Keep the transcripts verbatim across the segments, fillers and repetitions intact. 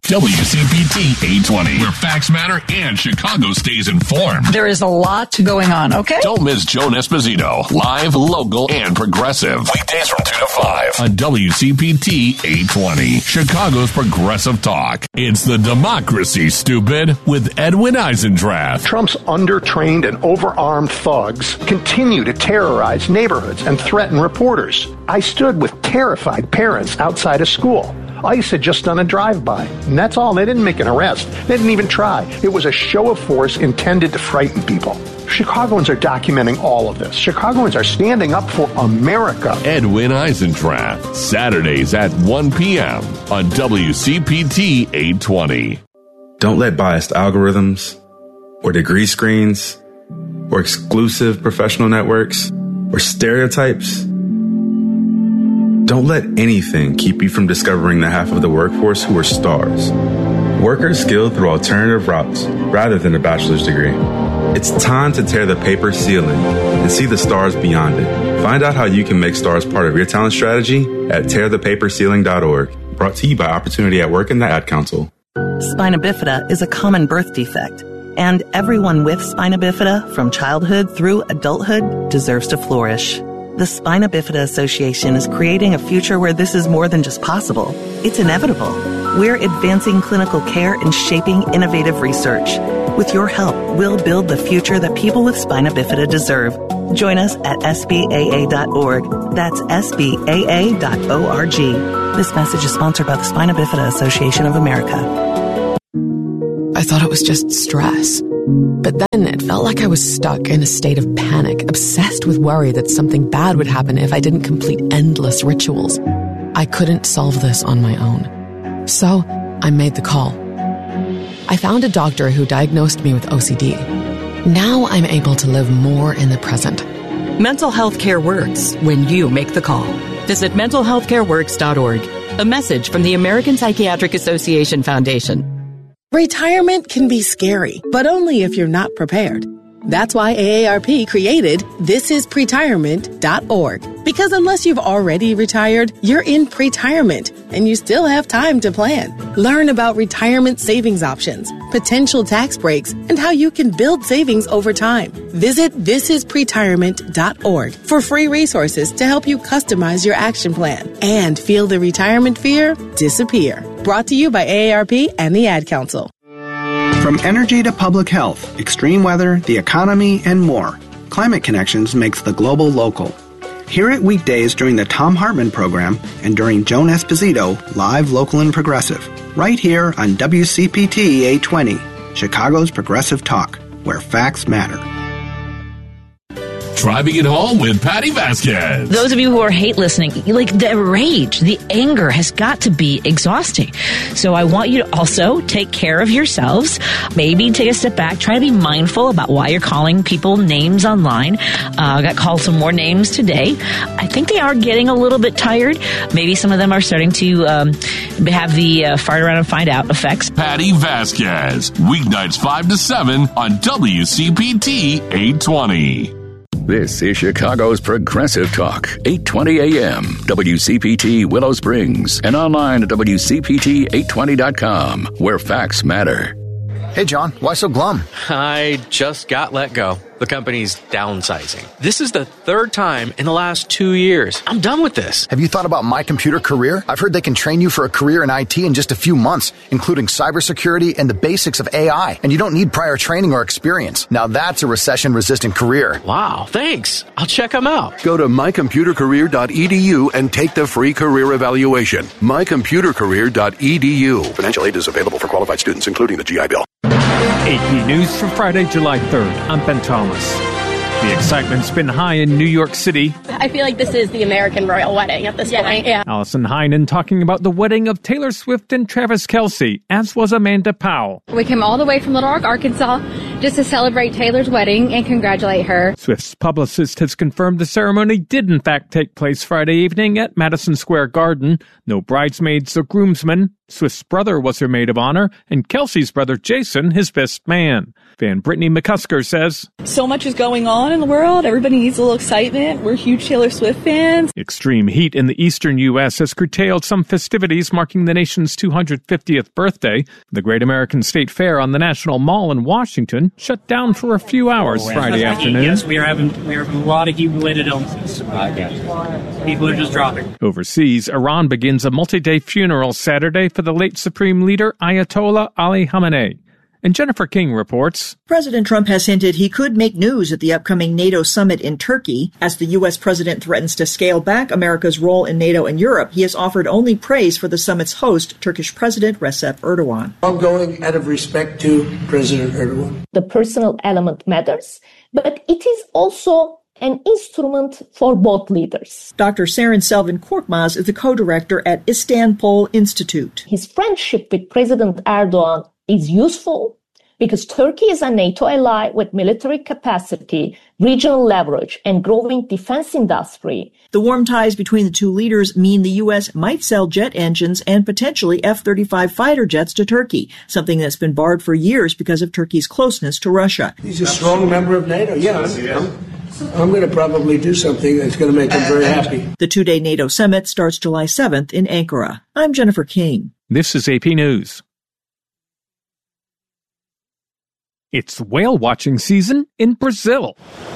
W C P T eight twenty, where facts matter and Chicago stays informed. There is a lot going on, okay? Don't miss Joan Esposito, live, local, and progressive. Weekdays from two to five on W C P T eight twenty, Chicago's progressive talk. It's the democracy, stupid, with Edwin Eisendrath. Trump's undertrained and overarmed thugs continue to terrorize neighborhoods and threaten reporters. I stood with terrified parents outside of school. ICE had just done a drive-by, and that's all. They didn't make an arrest. They didn't even try. It was a show of force intended to frighten people. Chicagoans are documenting all of this. Chicagoans are standing up for America. Edwin Eisendrath, Saturdays at one p.m. on W C P T eight twenty. Don't let biased algorithms or degree screens or exclusive professional networks or stereotypes. Don't let anything keep you from discovering the half of the workforce who are stars. Workers skilled through alternative routes rather than a bachelor's degree. It's time to tear the paper ceiling and see the stars beyond it. Find out how you can make stars part of your talent strategy at tear the paper ceiling dot org. Brought to you by Opportunity at Work and the Ad Council. Spina bifida is a common birth defect, and everyone with spina bifida from childhood through adulthood deserves to flourish. The Spina Bifida Association is creating a future where this is more than just possible. It's inevitable. We're advancing clinical care and shaping innovative research. With your help, we'll build the future that people with spina bifida deserve. Join us at S B A A dot org. That's S B A A dot org. This message is sponsored by the Spina Bifida Association of America. I thought it was just stress. But then it felt like I was stuck in a state of panic, obsessed with worry that something bad would happen if I didn't complete endless rituals. I couldn't solve this on my own. So I made the call. I found a doctor who diagnosed me with O C D. Now I'm able to live more in the present. Mental health care works when you make the call. Visit mental health care works dot org. A message from the American Psychiatric Association Foundation. Retirement can be scary, but only if you're not prepared. That's why A A R P created this is pretirement dot org. Because unless you've already retired, you're in pretirement, and you still have time to plan. Learn about retirement savings options, potential tax breaks, and how you can build savings over time. Visit this is pretirement dot org for free resources to help you customize your action plan and feel the retirement fear disappear. Brought to you by A A R P and the Ad Council. From energy to public health, extreme weather, the economy, and more, Climate Connections makes the global local. Hear it weekdays during the Tom Hartman program and during Joan Esposito, live, local, and progressive, right here on W C P T eight twenty, Chicago's Progressive Talk, where facts matter. Driving it home with Patty Vasquez. Those of you who are hate listening, like the rage, the anger has got to be exhausting. So I want you to also take care of yourselves. Maybe take a step back. Try to be mindful about why you're calling people names online. Uh, I got called some more names today. I think they are getting a little bit tired. Maybe some of them are starting to um, have the uh, fart around and find out effects. Patty Vasquez, weeknights five to seven on W C P T eight twenty. This is Chicago's Progressive Talk, eight twenty a.m., W C P T Willow Springs, and online at W C P T eight twenty dot com, where facts matter. Hey, John, why so glum? I just got let go. The company's downsizing. This is the third time in the last two years. I'm done with this. Have you thought about My Computer Career? I've heard they can train you for a career in I T in just a few months, including cybersecurity and the basics of A I. And you don't need prior training or experience. Now that's a recession-resistant career. Wow, thanks. I'll check them out. Go to my computer career dot e d u and take the free career evaluation. my computer career dot e d u. Financial aid is available for qualified students, including the G I Bill. A P News for Friday, July third. I'm Ben Thomas. The excitement's been high in New York City. I feel like this is the American royal wedding at this yeah. point. Yeah. Allison Heinen talking about the wedding of Taylor Swift and Travis Kelce, as was Amanda Powell. We came all the way from Little Rock, Arkansas, just to celebrate Taylor's wedding and congratulate her. Swift's publicist has confirmed the ceremony did in fact take place Friday evening at Madison Square Garden. No bridesmaids or groomsmen. Swift's brother was her maid of honor, and Kelsey's brother Jason his best man. Fan Brittany McCusker says, "So much is going on in the world. Everybody needs a little excitement. We're huge Taylor Swift fans." Extreme heat in the eastern U S has curtailed some festivities marking the nation's two hundred fiftieth birthday. The Great American State Fair on the National Mall in Washington shut down for a few hours Friday afternoon. Yes, we are having we are having a lot of heat-related illnesses. People are just dropping. Overseas, Iran begins a multi-day funeral Saturday for the late Supreme Leader Ayatollah Ali Khamenei. And Jennifer King reports, President Trump has hinted he could make news at the upcoming NATO summit in Turkey. As the U S president threatens to scale back America's role in NATO and Europe, he has offered only praise for the summit's host, Turkish President Recep Erdogan. I'm going out of respect to President Erdogan. The personal element matters, but it is also an instrument for both leaders. Doctor Seren Selvan Korkmaz is the co-director at Istanbul Institute. His friendship with President Erdogan is useful because Turkey is a NATO ally with military capacity, regional leverage, and growing defense industry. The warm ties between the two leaders mean the U S might sell jet engines and potentially F thirty-five fighter jets to Turkey, something that's been barred for years because of Turkey's closeness to Russia. He's a strong member of NATO. Yeah, I'm, I'm, I'm going to probably do something that's going to make him very happy. The two-day NATO summit starts July seventh in Ankara. I'm Jennifer King. This is A P News. It's whale watching season in Brazil.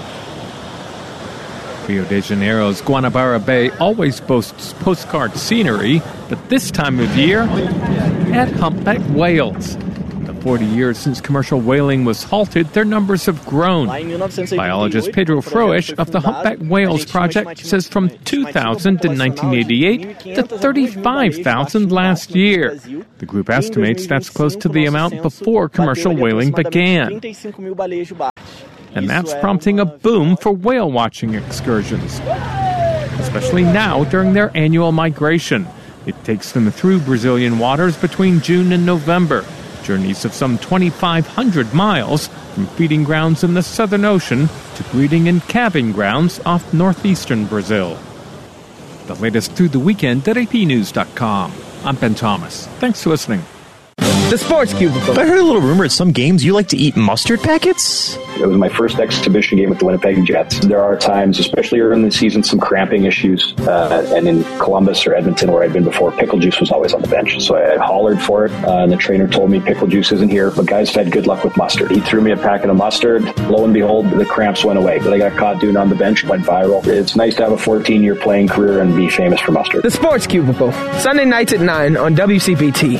Rio de Janeiro's Guanabara Bay always boasts postcard scenery, but this time of year, add humpback whales. In the forty years since commercial whaling was halted, their numbers have grown. Biologist Pedro Froesch of the Humpback Whales Project says from two thousand in nineteen eighty-eight to thirty-five thousand last year. The group estimates that's close to the amount before commercial whaling began. And that's prompting a boom for whale watching excursions, especially now during their annual migration. It takes them through Brazilian waters between June and November. Journeys of some twenty-five hundred miles from feeding grounds in the Southern Ocean to breeding and calving grounds off northeastern Brazil. The latest through the weekend at A P news dot com. I'm Ben Thomas. Thanks for listening. The Sports Cubicle. I heard a little rumor at some games you like to eat mustard packets? It was my first exhibition game with the Winnipeg Jets. There are times, especially early in the season, some cramping issues. Uh, and in Columbus or Edmonton, where I'd been before, pickle juice was always on the bench. So I hollered for it, uh, and the trainer told me pickle juice isn't here, but guys have had good luck with mustard. He threw me a packet of mustard. Lo and behold, the cramps went away. But I got caught doing it on the bench, went viral. It's nice to have a fourteen-year playing career and be famous for mustard. The Sports Cubicle, Sunday nights at nine on W C P T.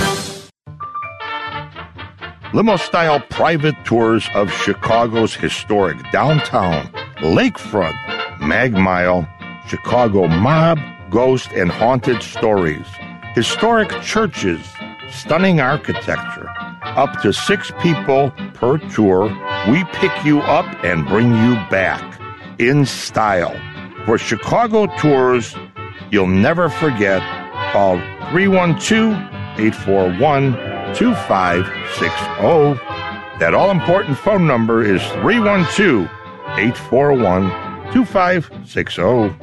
Limo-style private tours of Chicago's historic downtown, lakefront, Mag Mile, Chicago mob, ghost, and haunted stories. Historic churches, stunning architecture. Up to six people per tour, we pick you up and bring you back in style. For Chicago tours you'll never forget, call three one two, eight four one, two five six zero. That all-important phone number is three one two, eight four one, two five six zero.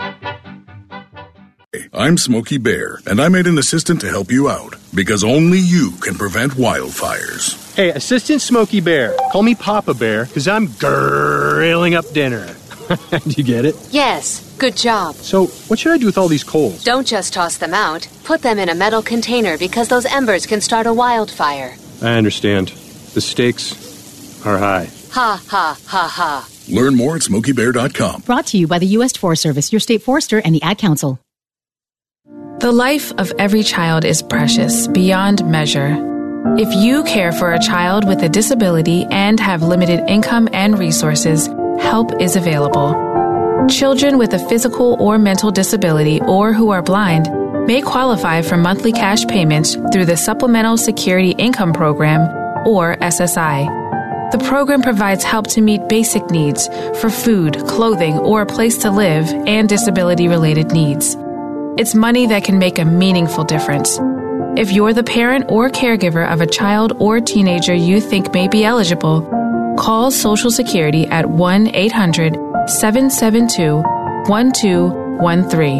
I'm Smokey Bear, and I made an assistant to help you out, because only you can prevent wildfires. Hey, Assistant Smokey Bear, call me Papa Bear, because I'm grilling up dinner. Do you get it? Yes, good job. So, what should I do with all these coals? Don't just toss them out. Put them in a metal container because those embers can start a wildfire. I understand. The stakes are high. Ha, ha, ha, ha. Learn more at smokey bear dot com. Brought to you by the U S Forest Service, your state forester, and the Ad Council. The life of every child is precious, beyond measure. If you care for a child with a disability and have limited income and resources, help is available. Children with a physical or mental disability or who are blind may qualify for monthly cash payments through the Supplemental Security Income Program, or S S I. The program provides help to meet basic needs for food, clothing, or a place to live, and disability-related needs. It's money that can make a meaningful difference. If you're the parent or caregiver of a child or teenager you think may be eligible, call Social Security at one eight hundred, seven seven two, one two one three.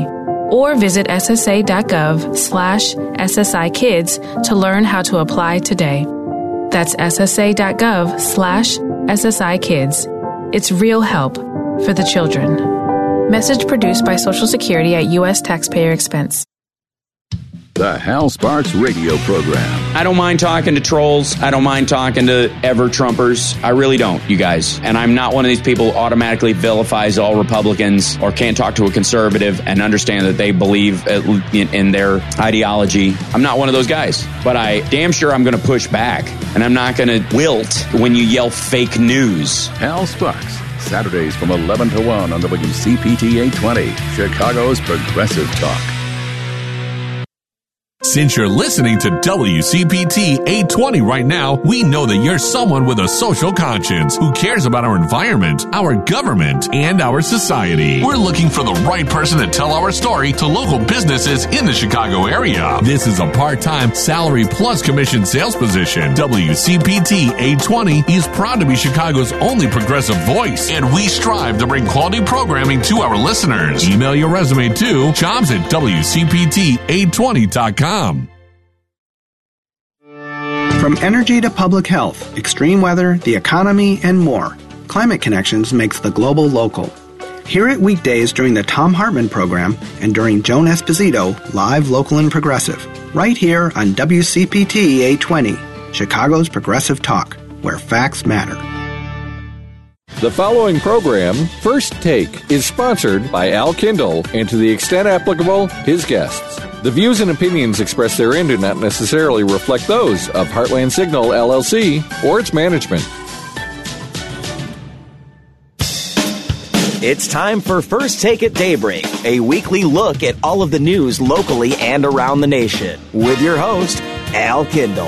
or visit ssa.gov slash SSI Kids to learn how to apply today. That's ssa.gov slash SSI Kids. It's real help for the children. Message produced by Social Security at U S taxpayer expense. The Hal Sparks radio program. I don't mind talking to trolls. I don't mind talking to ever-Trumpers. I really don't, you guys. And I'm not one of these people who automatically vilifies all Republicans or can't talk to a conservative and understand that they believe in, in their ideology. I'm not one of those guys. But I damn sure I'm going to push back. And I'm not going to wilt when you yell fake news. Hal Sparks, Saturdays from eleven to one on W C P T eight twenty, Chicago's Progressive Talk. Since you're listening to W C P T eight twenty right now, we know that you're someone with a social conscience who cares about our environment, our government, and our society. We're looking for the right person to tell our story to local businesses in the Chicago area. This is a part-time salary plus commission sales position. W C P T eight twenty is proud to be Chicago's only progressive voice, and we strive to bring quality programming to our listeners. Email your resume to jobs at W C P T eight twenty dot com. From energy to public health, extreme weather, the economy, and more, Climate Connections makes the global local. Hear it weekdays during the Thom Hartmann program and during Joan Esposito, live, local, and progressive, right here on W C P T eight twenty, Chicago's Progressive Talk, where facts matter. The following program, First Take, is sponsored by Al Kindle and to the extent applicable, his guests. The views and opinions expressed therein do not necessarily reflect those of Heartland Signal, L L C, or its management. It's time for First Take at Daybreak, a weekly look at all of the news locally and around the nation, with your host, Al Kindle.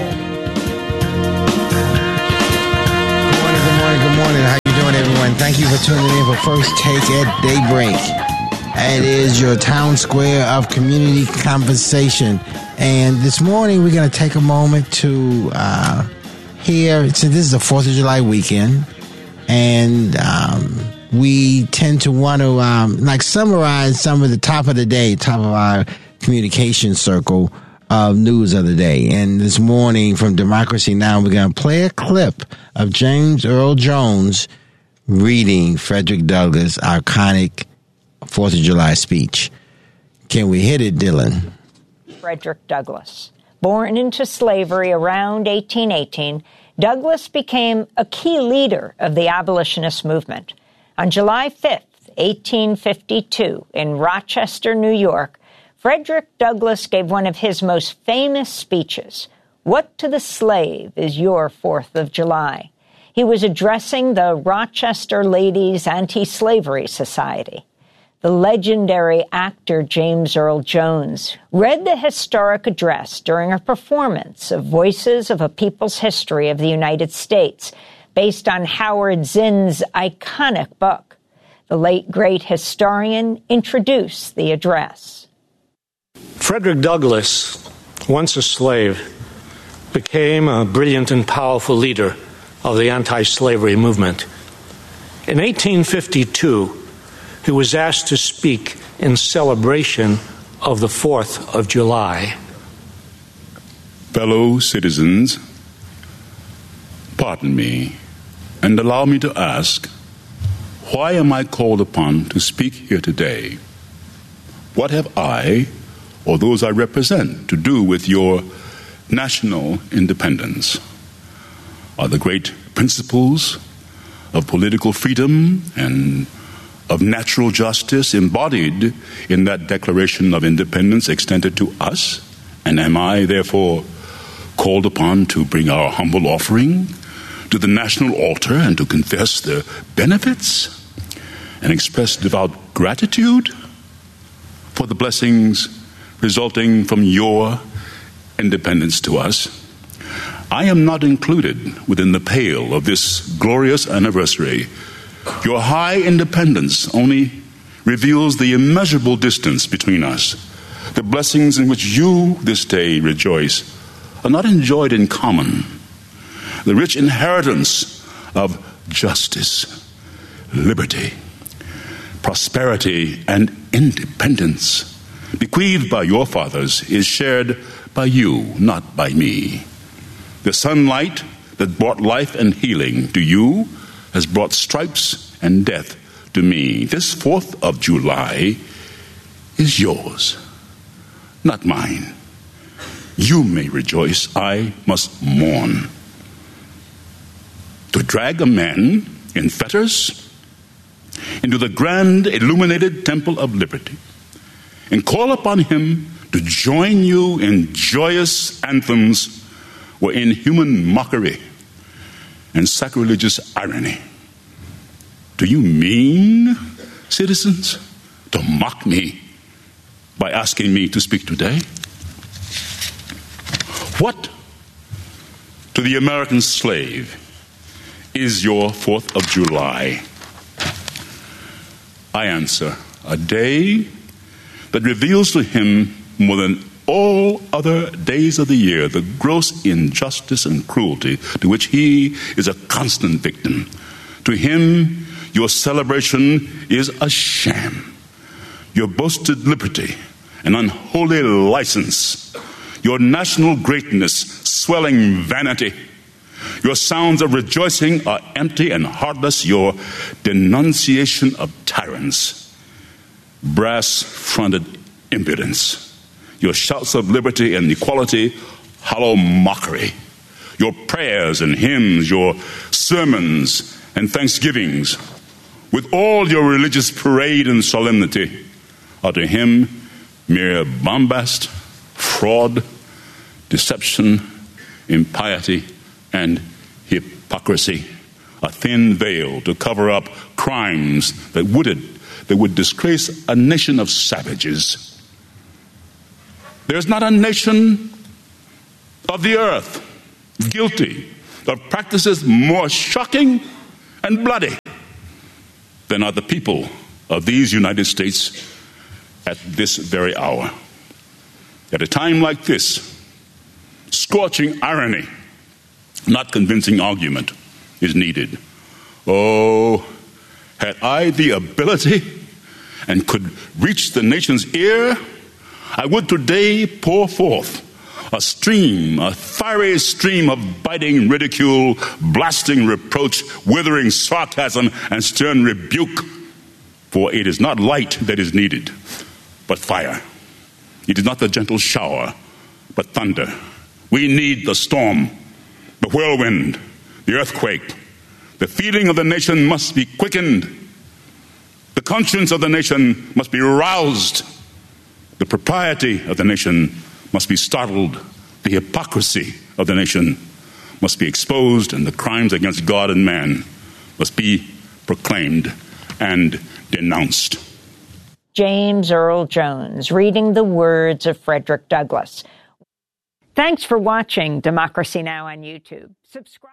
Good morning, good morning, good morning. How you doing, everyone? Thank you for tuning in for First Take at Daybreak. It is your town square of community conversation. And this morning, we're going to take a moment to uh, hear, since this is the fourth of July weekend, and um, we tend to want to um, like summarize some of the top of the day, top of our communication circle of news of the day. And this morning from Democracy Now!, we're going to play a clip of James Earl Jones reading Frederick Douglass' iconic fourth of July speech. Can we hit it, Dylan? Frederick Douglass. Born into slavery around eighteen eighteen, Douglass became a key leader of the abolitionist movement. On July fifth, eighteen fifty-two, in Rochester, New York, Frederick Douglass gave one of his most famous speeches, "What to the Slave is Your Fourth of July?" He was addressing the Rochester Ladies Anti-Slavery Society. The legendary actor James Earl Jones read the historic address during a performance of Voices of a People's History of the United States, based on Howard Zinn's iconic book. The late great historian introduced the address. Frederick Douglass, once a slave, became a brilliant and powerful leader of the anti-slavery movement. In eighteen fifty-two, he was asked to speak in celebration of the fourth of July. Fellow citizens, pardon me, and allow me to ask, why am I called upon to speak here today? What have I, or those I represent, to do with your national independence? Are the great principles of political freedom and of natural justice embodied in that Declaration of Independence extended to us? And am I, therefore, called upon to bring our humble offering to the national altar and to confess the benefits and express devout gratitude for the blessings resulting from your independence to us? I am not included within the pale of this glorious anniversary. Your high independence only reveals the immeasurable distance between us. The blessings in which you this day rejoice are not enjoyed in common. The rich inheritance of justice, liberty, prosperity, and independence bequeathed by your fathers, is shared by you, not by me. The sunlight that brought life and healing to you has brought stripes and death to me. This fourth of July is yours, not mine. You may rejoice, I must mourn. To drag a man in fetters into the grand illuminated temple of liberty and call upon him to join you in joyous anthems were inhuman mockery and sacrilegious irony. Do you mean, citizens, to mock me by asking me to speak today? What to the American slave is your fourth of July? I answer, a day that reveals to him more than all other days of the year the gross injustice and cruelty to which he is a constant victim. To him, your celebration is a sham. Your boasted liberty, an unholy license. Your national greatness, swelling vanity. Your sounds of rejoicing are empty and heartless. Your denunciation of tyrants, brass-fronted impudence. Your shouts of liberty and equality, hollow mockery. Your prayers and hymns, your sermons and thanksgivings, with all your religious parade and solemnity, are to him mere bombast, fraud, deception, impiety, and hypocrisy. A thin veil to cover up crimes that would, that would disgrace a nation of savages. There's not a nation of the earth guilty of practices more shocking and bloody than are the people of these United States at this very hour. At a time like this, scorching irony, not convincing argument, is needed. Oh, had I the ability and could reach the nation's ear, I would today pour forth a stream, a fiery stream of biting ridicule, blasting reproach, withering sarcasm, and stern rebuke. For it is not light that is needed, but fire. It is not the gentle shower, but thunder. We need the storm, the whirlwind, the earthquake. The feeling of the nation must be quickened. The conscience of the nation must be roused. The propriety of the nation must be startled. The hypocrisy of the nation must be exposed, and the crimes against God and man must be proclaimed and denounced. James Earl Jones reading the words of Frederick Douglass. Thanks for watching Democracy Now! On YouTube. Subscribe.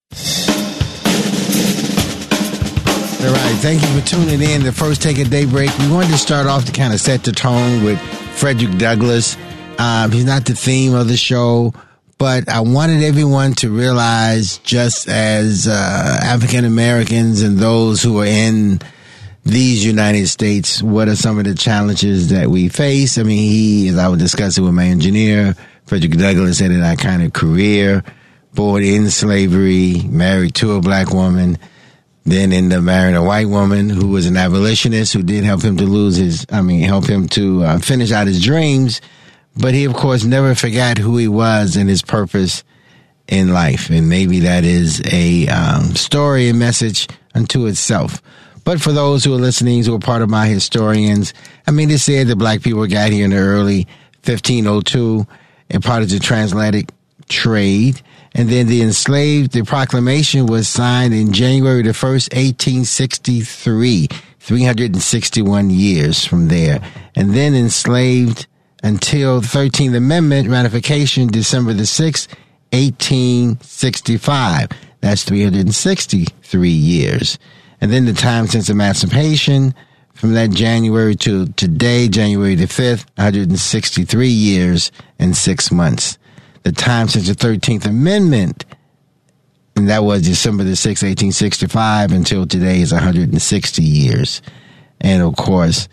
All right, thank you for tuning in to First Take at Daybreak. We wanted to start off to kind of set the tone with Frederick Douglass. Um, he's not the theme of the show, but I wanted everyone to realize, just as uh, African Americans and those who are in these United States, what are some of the challenges that we face? I mean, he, as I was discussing with my engineer, Frederick Douglass had an iconic career, born in slavery, married to a black woman, then ended up marrying a white woman who was an abolitionist, who did help him to lose his, I mean, help him to uh, finish out his dreams. But he, of course, never forgot who he was and his purpose in life. And maybe that is a um, story and message unto itself. But for those who are listening, who are part of my historians, I mean, they said that black people got here in the early fifteen oh two and part of the transatlantic trade. And then the enslaved, the proclamation was signed in January the first, eighteen sixty-three, three hundred sixty-one years from there. And then enslaved until the thirteenth Amendment ratification, December the sixth, eighteen sixty-five. That's three hundred sixty-three years. And then the time since emancipation, from that January to today, January the fifth, one hundred sixty-three years and six months. The time since the thirteenth Amendment, and that was December the sixth, eighteen sixty-five, until today is one hundred sixty years. And of course,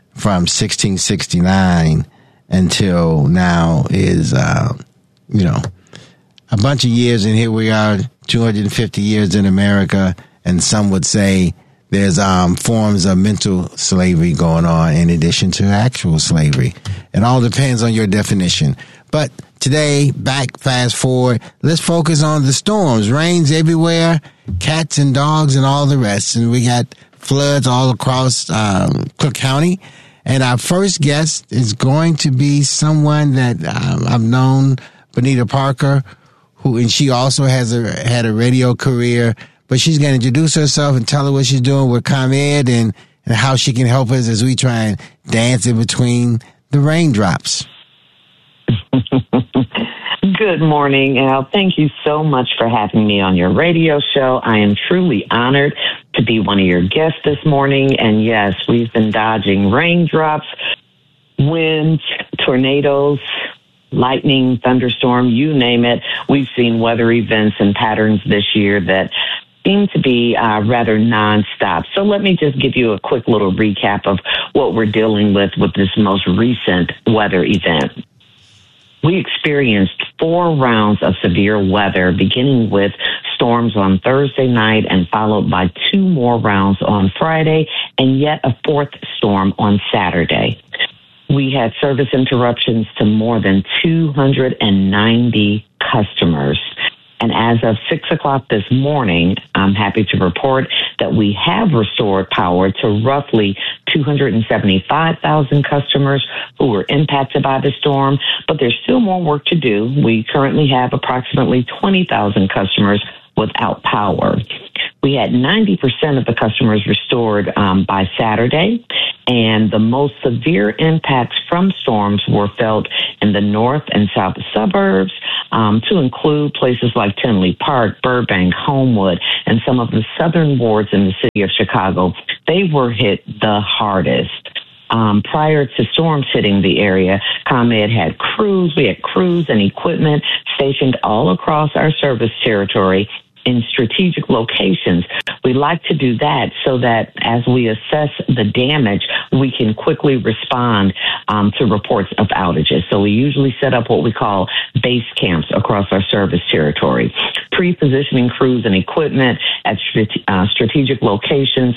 from sixteen sixty-nine until now is, uh, you know, a bunch of years, and here we are, two hundred fifty years in America, and some would say there's um, forms of mental slavery going on in addition to actual slavery. It all depends on your definition. But today, back, fast forward, let's focus on the storms. Rains everywhere, cats and dogs and all the rest. And we got floods all across um, Cook County. And our first guest is going to be someone that um, I've known, Bonita Parker, who, and she also has a, had a radio career, but she's going to introduce herself and tell her what she's doing with ComEd and, and how she can help us as we try and dance in between the raindrops. Good morning, Al. Thank you so much for having me on your radio show. I am truly honored to be one of your guests this morning. And yes, we've been dodging raindrops, winds, tornadoes, lightning, thunderstorm, you name it. We've seen weather events and patterns this year that seem to be uh, rather nonstop. So let me just give you a quick little recap of what we're dealing with with this most recent weather event. We experienced four rounds of severe weather, beginning with storms on Thursday night and followed by two more rounds on Friday and yet a fourth storm on Saturday. We had service interruptions to more than two hundred ninety customers. And as of six o'clock this morning, I'm happy to report that we have restored power to roughly two hundred seventy-five thousand customers who were impacted by the storm, but there's still more work to do. We currently have approximately twenty thousand customers without power. We had ninety percent of the customers restored um, by Saturday, and the most severe impacts from storms were felt in the north and south suburbs, um, to include places like Tinley Park, Burbank, Homewood, and some of the southern wards in the city of Chicago. They were hit the hardest. Um, prior to storms hitting the area, ComEd had crews. We had crews and equipment stationed all across our service territory in strategic locations. We like to do that so that as we assess the damage, we can quickly respond um, to reports of outages. So we usually set up what we call base camps across our service territory, pre-positioning crews and equipment at strate- uh, strategic locations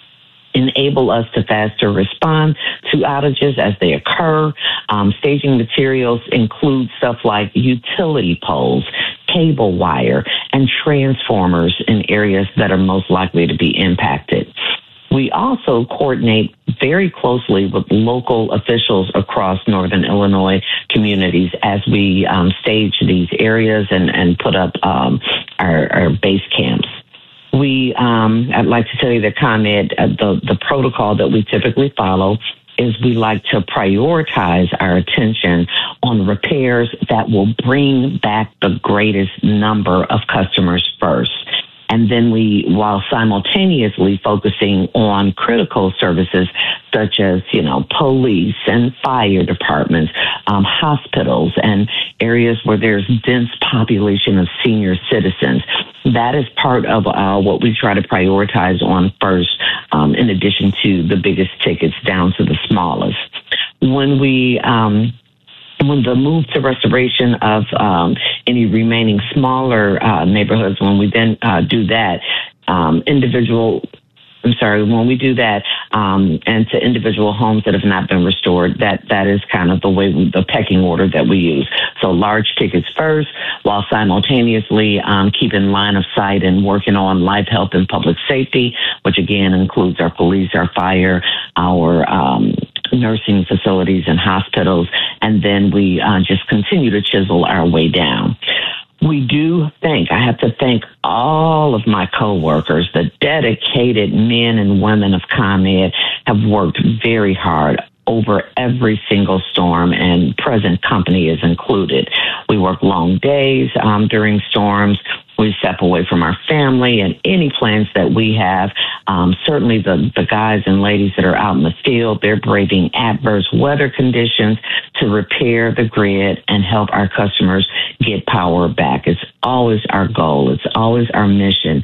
enable us to faster respond to outages as they occur. Um, staging materials include stuff like utility poles, cable wire, and transformers in areas that are most likely to be impacted. We also coordinate very closely with local officials across Northern Illinois communities as we um, stage these areas and, and put up um, our, our base camps. We, um, I'd like to tell you that ComEd, uh, the, the protocol that we typically follow is we like to prioritize our attention on repairs that will bring back the greatest number of customers first. And then we, while simultaneously focusing on critical services such as, you know, police and fire departments, um, hospitals, and areas where there's dense population of senior citizens. That is part of uh, what we try to prioritize on first, um, in addition to the biggest tickets down to the smallest. When we... Um, When the move to restoration of um, any remaining smaller uh, neighborhoods, when we then uh, do that, um, individual, I'm sorry, when we do that, um, and to individual homes that have not been restored, that that is kind of the way, we, the pecking order that we use. So large tickets first, while simultaneously um, keeping line of sight and working on life, health, and public safety, which again includes our police, our fire, our um, nursing facilities and hospitals, and then we uh, just continue to chisel our way down. We do thank, I have to thank all of my coworkers. The dedicated men and women of ComEd have worked very hard over every single storm, and present company is included. We work long days um, during storms. We step away from our family and any plans that we have. Um, certainly the, the guys and ladies that are out in the field, they're braving adverse weather conditions to repair the grid and help our customers get power back. It's always our goal. It's always our mission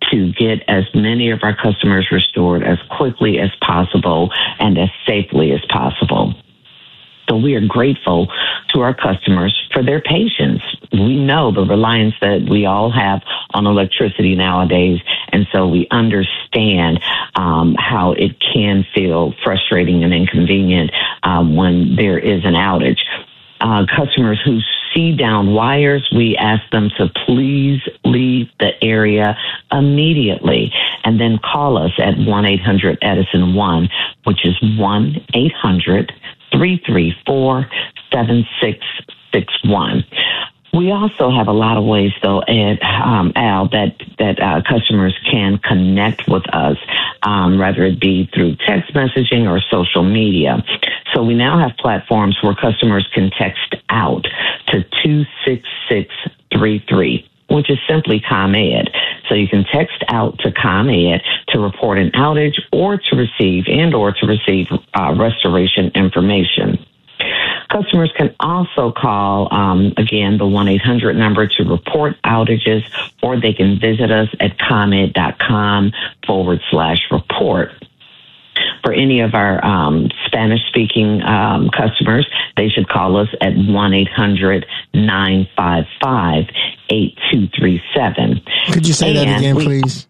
to get as many of our customers restored as quickly as possible and as safely as possible. So we are grateful to our customers for their patience. We know the reliance that we all have on electricity nowadays, and so we understand um, how it can feel frustrating and inconvenient um, when there is an outage. Uh, customers who see down wires, we ask them to please leave the area immediately and then call us at one eight hundred Edison one, which is one eight hundred three three four seven six six one. We also have a lot of ways, though, Ed, um, Al, that that uh, customers can connect with us, um, whether it be through text messaging or social media. So we now have platforms where customers can text out to two six six three three, which is simply ComEd. So you can text out to ComEd to report an outage or to receive and or to receive uh, restoration information. Customers can also call, um, again, the one eight hundred number to report outages, or they can visit us at ComEd.com forward slash report. For any of our um, Spanish-speaking um, customers, they should call us at one eight hundred nine five five eight two three seven. Could you say and that again, we, please?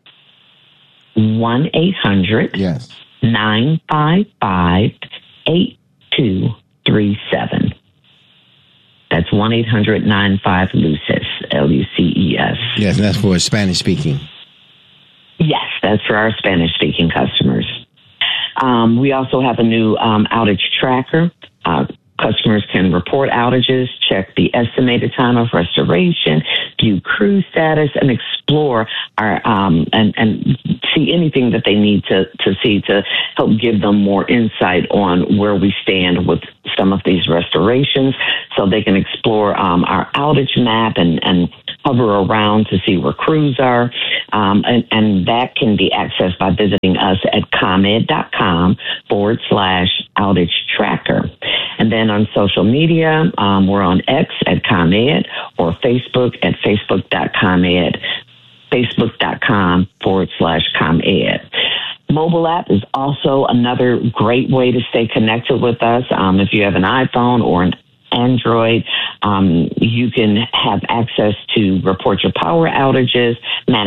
one eight hundred yes. nine five five eight two three seven. That's one eight hundred nine five Luces, L U C E S. Yes, and that's for Spanish-speaking. Yes, that's for our Spanish-speaking customers. Um, we also have a new um, outage tracker. Uh, customers can report outages, check the estimated time of restoration, view crew status, and explore our um, and, and see anything that they need to, to see to help give them more insight on where we stand with some of these restorations, so they can explore um, our outage map and, and hover around to see where crews are. Um, and, and that can be accessed by visiting us at ComEd.com forward slash outage tracker. And then on social media, um, we're on X at ComEd or Facebook at Facebook.ComEd, Facebook.com forward slash ComEd. Mobile app is also another great way to stay connected with us. Um, if you have an iPhone or an Android, um, you can have access to report your power outages, manage